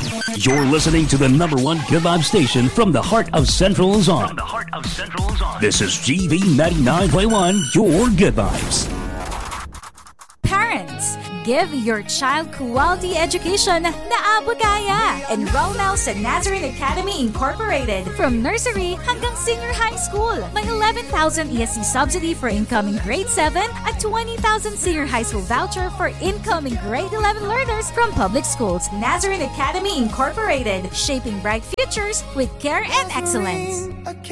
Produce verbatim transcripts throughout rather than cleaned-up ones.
You're listening to the number one Good Vibe station from the heart of Central Luzon. From the heart of Central Luzon. This is G V ninety-nine point one, your Good Vibes. Parents, give your child quality education na abot kaya. Enroll now sa Nazarene Academy Incorporated. From nursery hanggang senior high school. May eleven thousand E S C subsidy for incoming grade seven at twenty thousand senior high school voucher for incoming grade eleven learners from public schools. Nazarene Academy Incorporated. Shaping bright futures with care and excellence.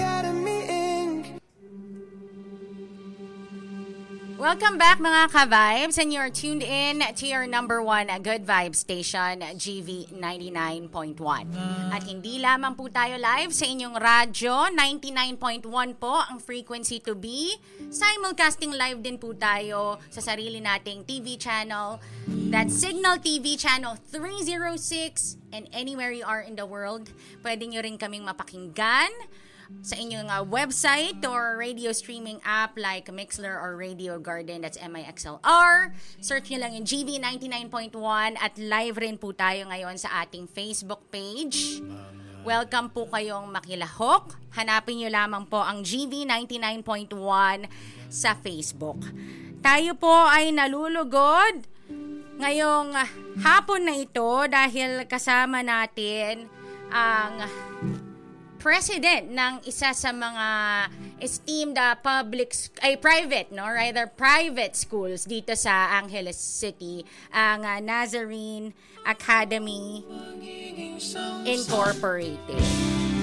Welcome back mga ka-vibes, and you're tuned in to your number one Good Vibe station, G V ninety-nine point one. At hindi lamang po tayo live sa inyong radyo, ninety-nine point one po ang frequency to be. Simulcasting live din po tayo sa sarili nating T V channel. That's Signal T V channel three oh six, and anywhere you are in the world, pwede nyo rin kaming mapakinggan sa inyong uh, website or radio streaming app like Mixlr or Radio Garden. That's M I X L R. Search nyo lang yung G V ninety-nine point one, at live rin po tayo ngayon sa ating Facebook page. Welcome po kayong makilahok. Hanapin nyo lamang po ang G V ninety-nine point one sa Facebook. Tayo po ay nalulugod ngayong hapon na ito dahil kasama natin ang president ng isa sa mga esteemed uh, public ay private no rather private schools dito sa Angeles City, ang uh, Nazarene Academy Incorporated.